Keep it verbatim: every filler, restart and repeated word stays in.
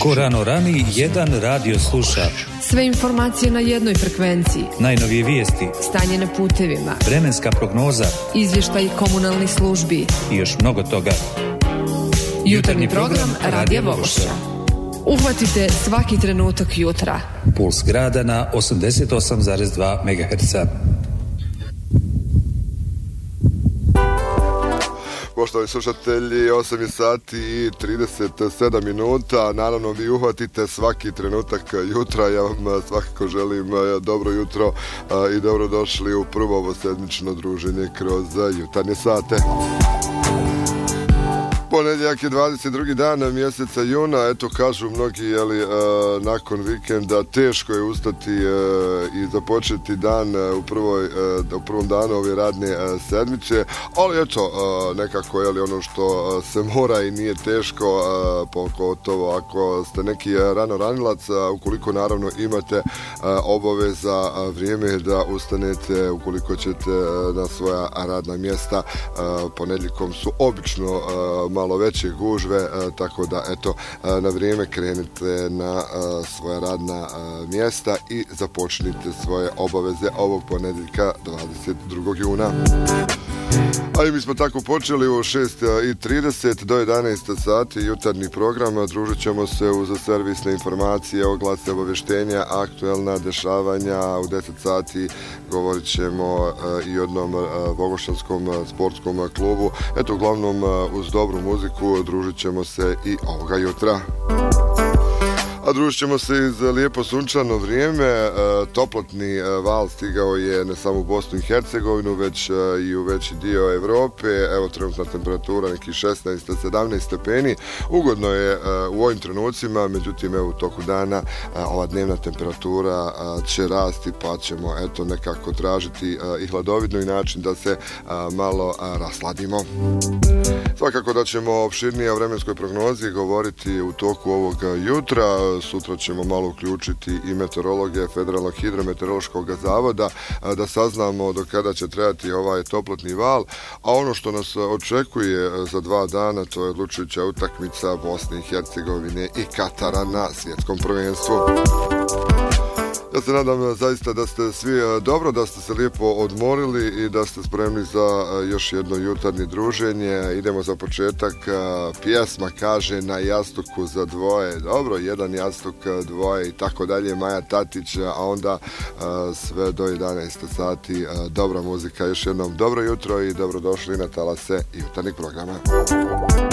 Ko rano rani, jedan radio sluša. Sve informacije na jednoj frekvenciji. Najnovije vijesti. Stanje na putevima. Vremenska prognoza. Izvještaj komunalnih službi. I još mnogo toga. Jutarnji program Radija Vogošća. Uhvatite svaki trenutak jutra. Puls grada na osamdeset osam zarez dva megaherca. Poštovani slušatelji, osam je sati i trideset sedam minuta. Naravno, vi uhvatite svaki trenutak jutra. Ja vam svakako želim dobro jutro i dobrodošli u prvo ovo sedmično druženje kroz jutarnje sate. Ponedjeljak je dvadeset drugi dan mjeseca juna, eto kažu mnogi, jeli, e, nakon vikenda teško je ustati e, i započeti dan e, u, prvoj, e, u prvom danu ove radne e, sedmice, ali eto, e, nekako, jeli, ono što se mora i nije teško, e, pogotovo ako ste neki rano ranilac, a ukoliko naravno imate e, obaveza, a, vrijeme da ustanete, ukoliko ćete e, na svoja radna mjesta, e, ponedjeljkom su obično e, malo veće gužve, tako da eto, na vrijeme krenite na svoja radna mjesta i započnite svoje obaveze ovog ponedjeljka dvadeset drugog juna. A i mi smo tako počeli u šest i trideset do jedanaest sati jutarnji program. Družit ćemo se uz servisne informacije, oglase, obavještenja, aktuelna dešavanja. U deset sati govorit ćemo i o jednom vogošćanskom sportskom klubu. Eto, uglavnom uz dobru muziku družit ćemo se i ovoga jutra. A družit ćemo se iz lijepo sunčano vrijeme. Toplotni val stigao je ne samo u Bosnu i Hercegovinu, već i u veći dio Europe. Evo, trenutna temperatura neki šesnaest do sedamnaest stepeni. Ugodno je u ovim trenucima, međutim, evo, u toku dana ova dnevna temperatura će rasti, pa ćemo eto nekako tražiti i hladovitni način da se malo rasladimo. Svakako da ćemo o opširnije o vremenskoj prognozi govoriti u toku ovog jutra. Sutra ćemo malo uključiti i meteorologe Federalnog hidrometeorološkog zavoda da saznamo do kada će trajati ovaj toplotni val, a ono što nas očekuje za dva dana, to je odlučujuća utakmica Bosne i Hercegovine i Katara na svjetskom prvenstvu. Ja se nadam zaista da ste svi dobro, da ste se lijepo odmorili i da ste spremni za još jedno jutarnje druženje. Idemo za početak. Pjesma kaže Na jastuku za dvoje. Dobro, jedan jastuk, dvoje i tako dalje. Maja Tatić, a onda sve do jedanaest sati dobra muzika. Još jednom dobro jutro i dobrodošli na talase jutarnjeg programa.